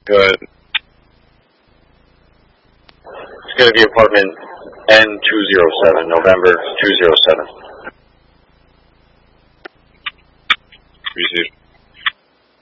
Good. It's going to be apartment N207, November 207. Received.